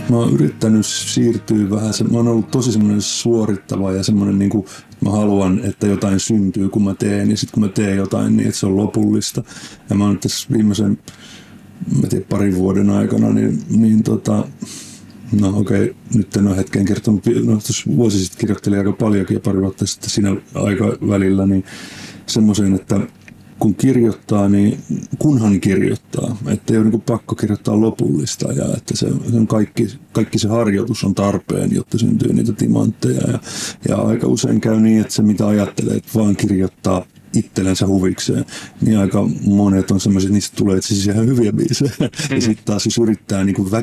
Mä oon yrittänyt siirtyä vähän, mä oon ollut tosi semmoinen suorittava ja semmoinen niin kuin, mä haluan, että jotain syntyy kun mä teen ja sitten kun mä teen jotain niin, että se on lopullista. Ja mä oon tässä viimeisen, parin vuoden aikana, no okei, nyt en ole hetkeen kertonut, vuosi sitten kirjoittelin aika paljonkin ja pari vuotta sitten siinä aikavälillä, niin semmoisen, että kun kirjoittaa, niin kunhan kirjoittaa, että ei ole niin pakko kirjoittaa lopullista ja että se on kaikki se harjoitus on tarpeen, jotta syntyy niitä timantteja ja aika usein käy niin, että se mitä ajattelee, että vaan kirjoittaa itsellensä huvikseen, niin aika monet on semmoiset, niistä tulee itse asiassa ihan hyviä biisejä. Ja sitten taas jos yrittää niin